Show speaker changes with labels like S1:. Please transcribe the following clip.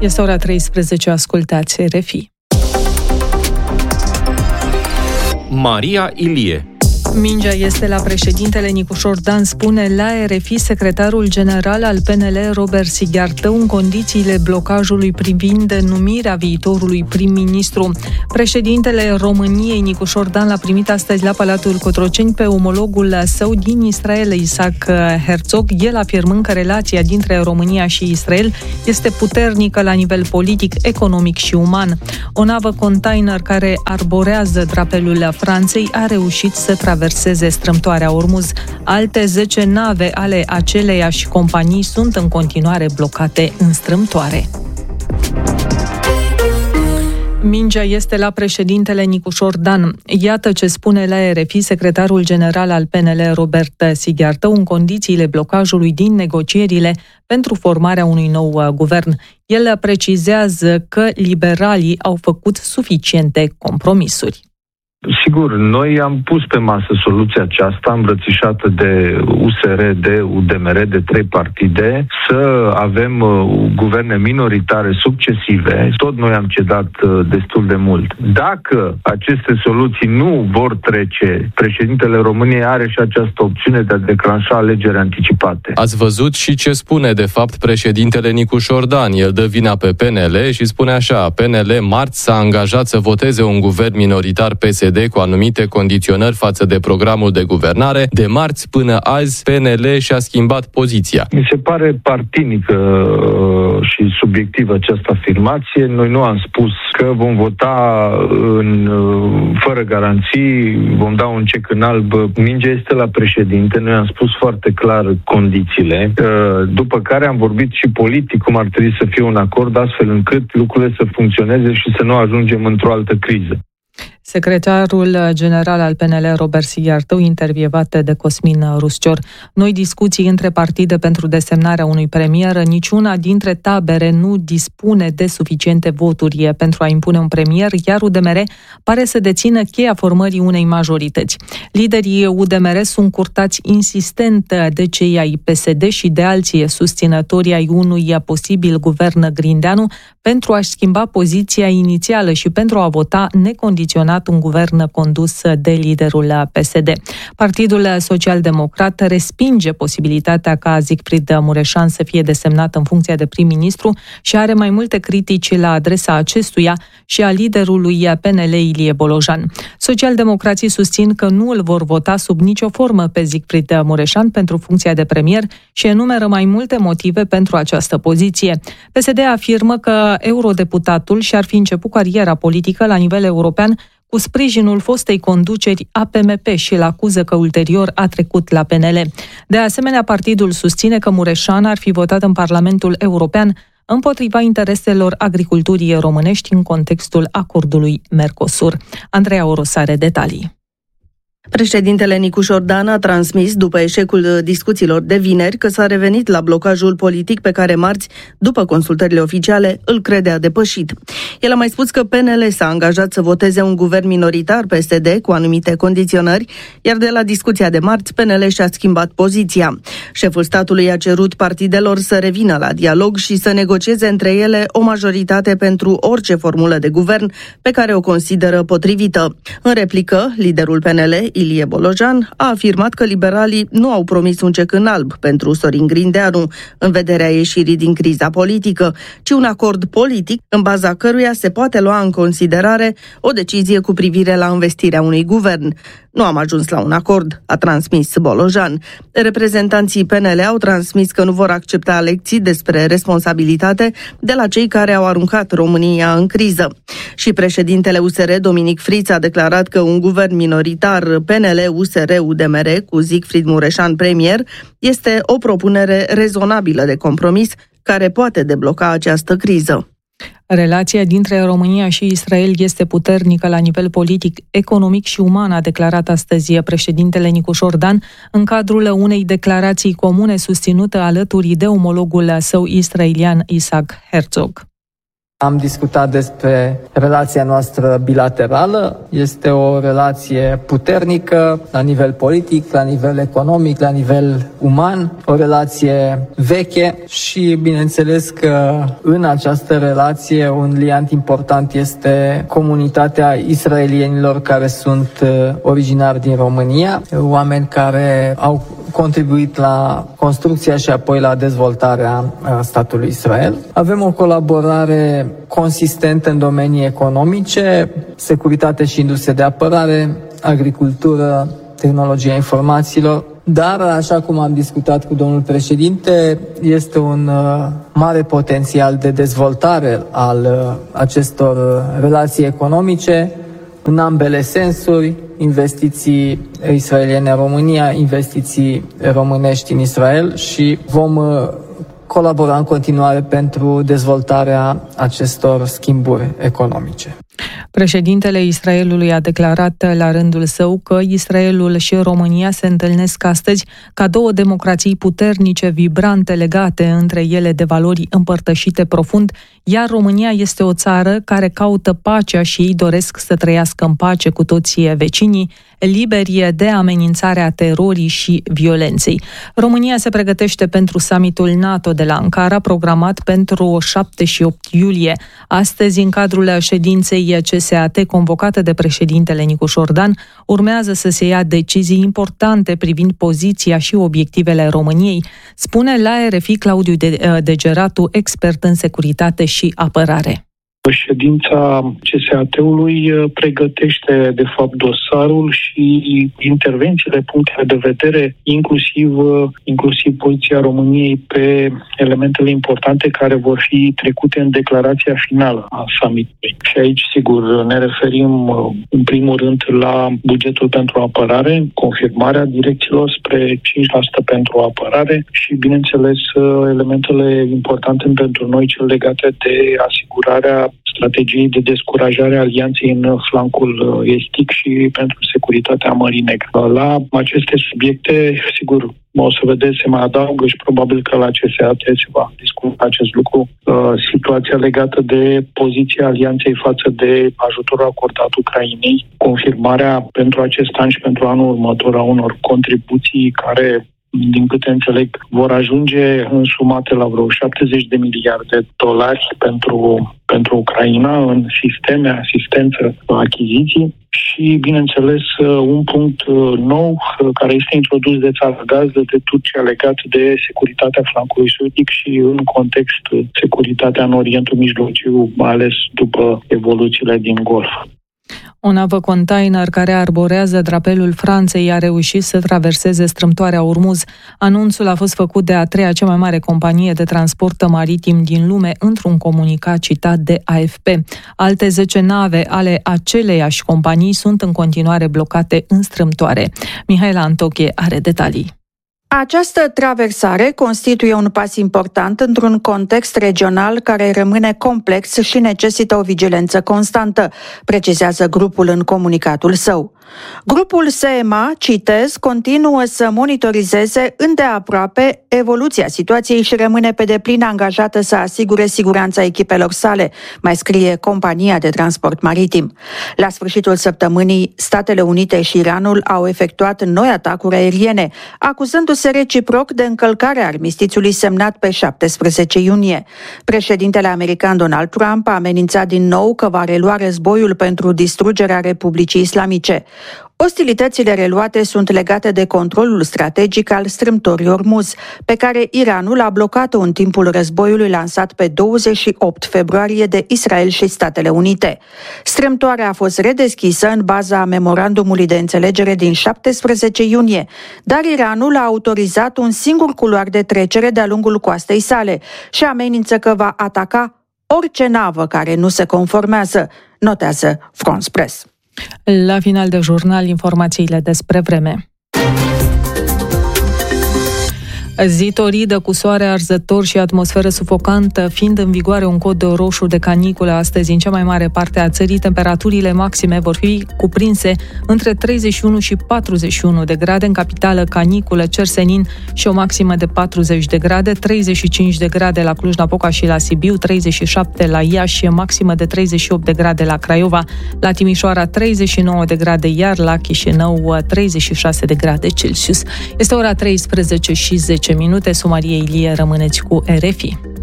S1: Este ora 13, ascultați RFI.
S2: Maria Ilie.
S1: Mingea este la președintele Nicușor Dan, spune la RFI secretarul general al PNL, Robert Sighiartău, în condițiile blocajului privind numirea viitorului prim-ministru. Președintele României, Nicușor Dan, l-a primit astăzi la Palatul Cotroceni pe omologul său din Israel, Isaac Herzog, el afirmând că relația dintre România și Israel este puternică la nivel politic, economic și uman. O navă container care arborează drapelul Franței a reușit să traverseze strâmtoarea Ormuz. Alte 10 nave ale aceleiași companii sunt în continuare blocate în strâmtoare. Mingea este la președintele Nicușor Dan. Iată ce spune la RFI secretarul general al PNL, Robert Sighiartău, în condițiile blocajului din negocierile pentru formarea unui nou guvern. El precizează că liberalii au făcut suficiente compromisuri.
S3: Sigur, noi am pus pe masă soluția aceasta îmbrățișată de USR, de UDMR, de 3 partide, să avem guverne minoritare succesive. Tot noi am cedat destul de mult. Dacă aceste soluții nu vor trece, președintele României are și această opțiune de a declanșa alegeri anticipate.
S2: Ați văzut și ce spune de fapt președintele Nicușor Dan. El dă vina pe PNL și spune așa: PNL marți s-a angajat să voteze un guvern minoritar PSD cu anumite condiționări față de programul de guvernare. De marți până azi, PNL și-a schimbat poziția.
S3: Mi se pare partinică și subiectivă această afirmație. Noi nu am spus că vom vota fără garanții, vom da un cec în alb. Mingea este la președinte. Noi am spus foarte clar condițiile, după care am vorbit și politic cum ar trebui să fie un acord, astfel încât lucrurile să funcționeze și să nu ajungem într-o altă criză.
S1: Secretarul general al PNL, Robert Sighiartău, intervievat de Cosmin Ruscior. Noi discuții între partide pentru desemnarea unui premier, niciuna dintre tabere nu dispune de suficiente voturi pentru a impune un premier, iar UDMR pare să dețină cheia formării unei majorități. Liderii UDMR sunt curtați insistent de cei ai PSD și de alții susținători ai unui posibil guvern Grindeanu pentru a-și schimba poziția inițială și pentru a vota necondiționat un guvern condus de liderul PSD. Partidul Social-Democrat respinge posibilitatea ca Siegfried Mureșan să fie desemnat în funcția de prim-ministru și are mai multe critici la adresa acestuia și a liderului PNL, Ilie Bolojan. Social-democrații susțin că nu îl vor vota sub nicio formă pe Siegfried Mureșan pentru funcția de premier și enumeră mai multe motive pentru această poziție. PSD afirmă că eurodeputatul și-ar fi început cariera politică la nivel european cu sprijinul fostei conduceri APMP și îl acuză că ulterior a trecut la PNL. De asemenea, partidul susține că Mureșan ar fi votat în Parlamentul European împotriva intereselor agriculturii românești în contextul acordului Mercosur. Andreea Oros are detalii.
S4: Președintele Nicușor Dan a transmis, după eșecul discuțiilor de vineri, că s-a revenit la blocajul politic pe care marți, după consultările oficiale, îl credea depășit. El a mai spus că PNL s-a angajat să voteze un guvern minoritar PSD cu anumite condiționări, iar de la discuția de marți, PNL și-a schimbat poziția. Șeful statului a cerut partidelor să revină la dialog și să negocieze între ele o majoritate pentru orice formulă de guvern pe care o consideră potrivită. În replică, liderul PNL, Ilie Bolojan, a afirmat că liberalii nu au promis un cec în alb pentru Sorin Grindeanu în vederea ieșirii din criza politică, ci un acord politic în baza căruia se poate lua în considerare o decizie cu privire la învestirea unui guvern. Nu am ajuns la un acord, a transmis Bolojan. Reprezentanții PNL au transmis că nu vor accepta lecții despre responsabilitate de la cei care au aruncat România în criză. Și președintele USR, Dominic Friț, a declarat că un guvern minoritar PNL-USR-UDMR cu Siegfried Mureșan premier este o propunere rezonabilă de compromis care poate debloca această criză.
S1: Relația dintre România și Israel este puternică la nivel politic, economic și uman, a declarat astăzi președintele Nicușor Dan în cadrul unei declarații comune susținute alături de omologul său israelian Isaac Herzog.
S5: Am discutat despre relația noastră bilaterală. Este o relație puternică la nivel politic, la nivel economic, la nivel uman, o relație veche și bineînțeles că în această relație un liant important este comunitatea israelienilor care sunt originari din România, oameni care au contribuit la construcția și apoi la dezvoltarea statului Israel. Avem o colaborare consistentă în domenii economice, securitate și industrie de apărare, agricultură, tehnologia informațiilor, dar, așa cum am discutat cu domnul președinte, este un mare potențial de dezvoltare al acestor relații economice în ambele sensuri, investiții israeliene în România, investiții românești în Israel și vom colabora în continuare pentru dezvoltarea acestor schimburi economice.
S1: Președintele Israelului a declarat la rândul său că Israelul și România se întâlnesc astăzi ca două democrații puternice, vibrante, legate între ele de valori împărtășite profund, iar România este o țară care caută pacea și ei doresc să trăiască în pace cu toți vecinii, liberi de amenințarea terorii și violenței. România se pregătește pentru summitul NATO de la Ankara, programat pentru 7 și 8 iulie. Astăzi, în cadrul ședinței CSAT convocată de președintele Nicu Șordan, urmează să se ia decizii importante privind poziția și obiectivele României, spune la RFI Claudiu Degeratu, expert în securitate și apărare.
S6: Ședința CSAT-ului pregătește, de fapt, dosarul și intervențiile, punctele de vedere, inclusiv poziția României pe elementele importante care vor fi trecute în declarația finală a summitului. Și aici, sigur, ne referim în primul rând la bugetul pentru apărare, confirmarea direcțiilor spre 5% pentru apărare și, bineînțeles, elementele importante pentru noi, cele legate de asigurarea strategiei de descurajare a alianței în flancul estic și pentru securitatea Mării Negre. La aceste subiecte, sigur, o să vedeți, se mai adaugă și probabil că la CSAT se va discuta acest lucru. Situația legată de poziția alianței față de ajutorul acordat Ucrainei, confirmarea pentru acest an și pentru anul următor a unor contribuții care, din câte înțeleg, vor ajunge însumate la vreo 70 de miliarde de dolari pentru Ucraina în sisteme, asistență, achiziții și, bineînțeles, un punct nou care este introdus de țara gazdă de Turcia legat de securitatea flancului sudic și în context securitatea în Orientul Mijlociu, mai ales după evoluțiile din Golf.
S1: O navă container care arborează drapelul Franței a reușit să traverseze strâmtoarea Ormuz. Anunțul a fost făcut de a treia cea mai mare companie de transport maritim din lume într-un comunicat citat de AFP. Alte 10 nave ale aceleiași companii sunt în continuare blocate în strâmtoare. Mihaela Antoche are detalii.
S7: Această traversare constituie un pas important într-un context regional care rămâne complex și necesită o vigilență constantă, precizează grupul în comunicatul său. Grupul SEMA, citez, continuă să monitorizeze îndeaproape evoluția situației și rămâne pe deplin angajată să asigure siguranța echipelor sale, mai scrie compania de transport maritim. La sfârșitul săptămânii, Statele Unite și Iranul au efectuat noi atacuri aeriene, acuzându-se reciproc de încălcarea armistițiului semnat pe 17 iunie. Președintele american Donald Trump a amenințat din nou că va relua războiul pentru distrugerea Republicii Islamice. Ostilitățile reluate sunt legate de controlul strategic al strâmtorii Ormuz, pe care Iranul a blocat-o în timpul războiului lansat pe 28 februarie de Israel și Statele Unite. Strâmtoarea a fost redeschisă în baza memorandumului de înțelegere din 17 iunie, dar Iranul a autorizat un singur culoar de trecere de-a lungul coastei sale și amenință că va ataca orice navă care nu se conformează, notează France Press.
S1: La final de jurnal, informațiile despre vreme. Zi toridă cu soare arzător și atmosferă sufocantă, fiind în vigoare un cod roșu de caniculă astăzi în cea mai mare parte a țării, temperaturile maxime vor fi cuprinse între 31 și 41 de grade, în capitală caniculă, cer senin și o maximă de 40 de grade, 35 de grade la Cluj-Napoca și la Sibiu, 37 la Iași, maximă de 38 de grade la Craiova, la Timișoara 39 de grade, iar la Chișinău 36 de grade Celsius. Este ora 13 și 10 minute. Somaria Ilie, rămâneți cu RFI.